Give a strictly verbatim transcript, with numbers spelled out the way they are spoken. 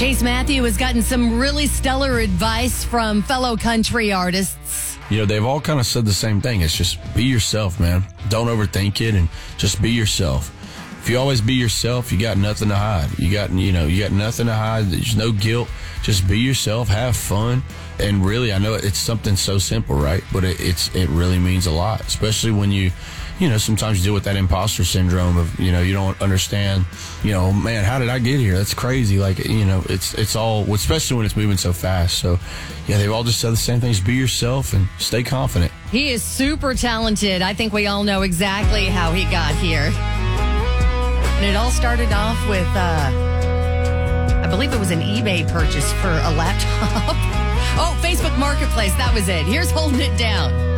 Chase Matthew has gotten some really stellar advice from fellow country artists. You know, they've all kind of said the same thing. It's just be yourself, man. Don't overthink it and just be yourself. If you always be yourself, you got nothing to hide. You got, you know, you got nothing to hide. There's no guilt. Just be yourself, have fun. And really, I know it's something so simple, right? But it, it's it really means a lot, especially when you, you know, sometimes you deal with that imposter syndrome of, you know, you don't understand, you know, man, how did I get here? That's crazy. Like, you know, it's it's all, especially when it's moving so fast. So, yeah, they've all just said the same things. Be yourself and stay confident. He is super talented. I think we all know exactly how he got here. And it all started off with, uh, I believe it was an eBay purchase for a laptop. Oh, Facebook Marketplace. That was it. Here's Holding It Down.